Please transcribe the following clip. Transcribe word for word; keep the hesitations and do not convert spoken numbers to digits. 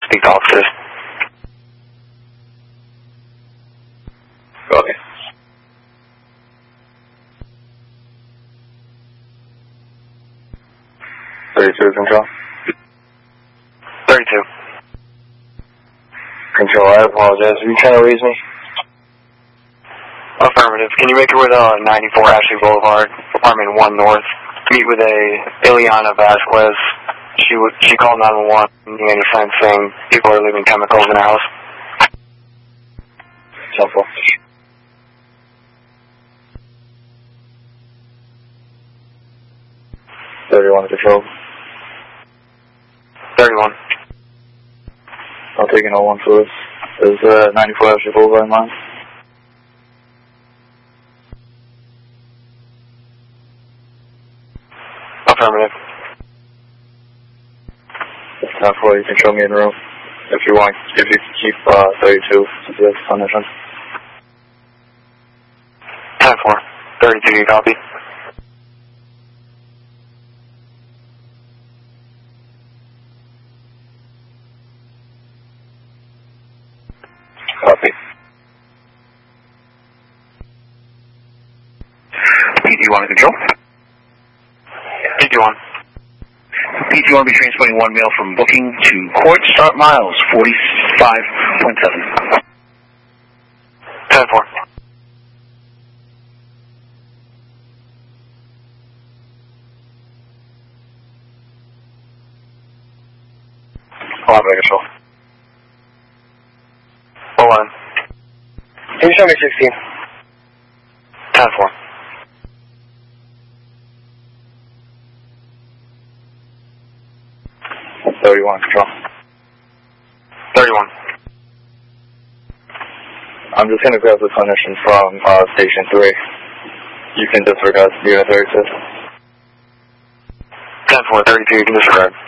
Speak to officers. Copy. thirty-two, control. thirty-two. Control, I apologize. Are you trying to raise me? Affirmative. Can you make it with uh, ninety-four Ashley Boulevard, apartment one North? Meet with a Ileana Vasquez. She w she called nine one one in the friend saying people are leaving chemicals in the house. Helpful. thirty-one, control. thirty-one. I'll take an oh one for this. Is uh, ninety-four Ashley Boulevard mine? Affirmative. ten four, you can show me in the room. If you want, if you can keep uh, thirty-two, since you have condition. ten four. thirty-two, you copy? Copy. P T one to control. P T one. P T one will be transporting one mail from booking to court. Start miles forty-five point seven. ten four. Operator control. eleven. Can you show me sixteen? ten four. thirty-one, control. thirty-one. I'm just going to grab the clinician from uh, station three. You can disregard unit thirty-two. ten four, thirty-two, you can disregard.